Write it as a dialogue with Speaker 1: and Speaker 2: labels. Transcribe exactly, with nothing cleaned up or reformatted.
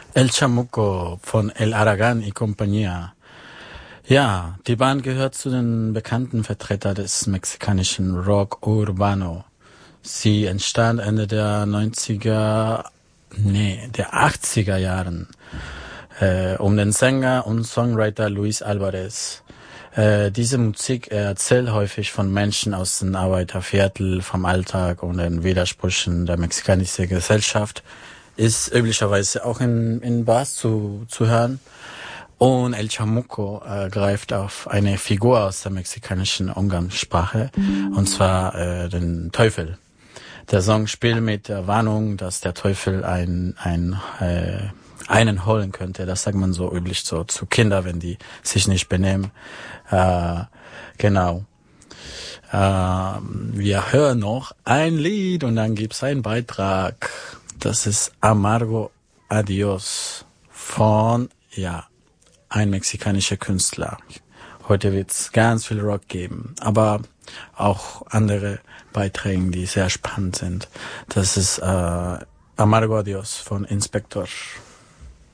Speaker 1: El Chamuco von El Aragan y Compañía. Ja, die Band gehört zu den bekannten Vertretern des mexikanischen Rock Urbano. Sie entstand Ende der neunziger, nee, der achtziger Jahren äh, um den Sänger und Songwriter Luis Alvarez. Äh, diese Musik erzählt häufig von Menschen aus den Arbeiterviertel, vom Alltag und den Widersprüchen der mexikanischen Gesellschaft. Ist üblicherweise auch in, in Bars zu, zu hören. Und El Chamuco äh, greift auf eine Figur aus der mexikanischen Umgangssprache, und zwar äh, den Teufel. Der Song spielt mit der Warnung, dass der Teufel ein, ein, äh, einen holen könnte. Das sagt man so üblich so zu Kindern, wenn die sich nicht benehmen. Äh, genau. Äh, wir hören noch ein Lied und dann gibt's einen Beitrag. Das ist Amargo Adios von, ja, ein mexikanischer Künstler. Heute wird's ganz viel Rock geben, aber auch andere Beiträge, die sehr spannend sind. Das ist äh, Amargo Adios von Inspector.